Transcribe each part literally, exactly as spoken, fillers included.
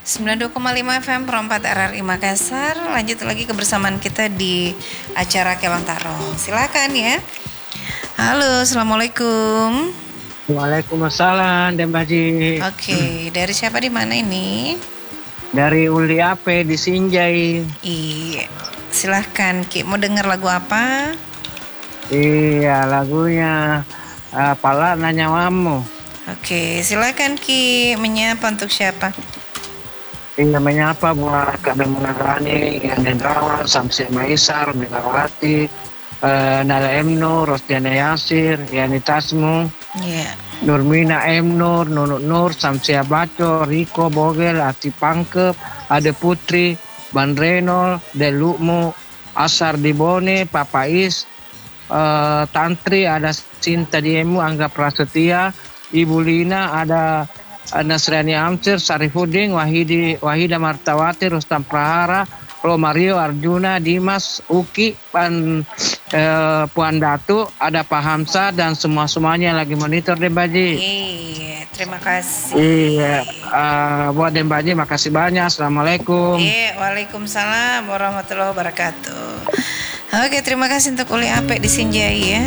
sembilan puluh dua koma lima F M Perempat R R I Makassar. Lanjut lagi kebersamaan kita di acara Kelon Tarong. Silakan ya. Halo, assalamualaikum. Waalaikumsalam, Dembaji. Oke, dari siapa di mana ini? Dari Uli Ape di Sinjai. Iya, silahkan Ki. Mau dengar lagu apa? Iya, lagunya uh, Pala Nanya Wamu. Oke, silakan Ki. Menyapa untuk siapa? Ini namanya apa buat Kadang Munagani, Yandendrawan, Samsi Maisar, Megawati, uh, Nala Emno, Rosdiana Yasir, Yani Tasmu, Iya. Nurmina M Nur, Nunuk Nur, Samsia Baco, Riko Bogel, Ati Pangkep, Ade Putri, Ban Renol, Delukmu, Asar Dibone, Papa Is, uh, Tantri, ada Sinta Diemu, Angga Prasetya, Ibu Lina, ada Nasriani Amsir, Sarifudin, Wahidi, Wahida Martawati, Rustam Prahara, Pro Mario, Arjuna, Dimas, Uki, Pan, eh, Puan Datu, ada Pak Hamsa dan semua-semuanya yang lagi monitor Dembaji. Iya, terima kasih. Iya, uh, buat Dembaji makasih banyak. Assalamualaikum. Iya, waalaikumsalam warahmatullahi wabarakatuh. Oke, terima kasih untuk Uli Ape di Sinjai ya.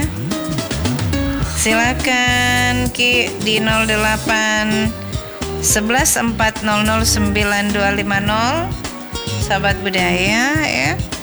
Silakan Ki di nol delapan sebelas empat nol nol sembilan dua lima nol. Sahabat budaya ya.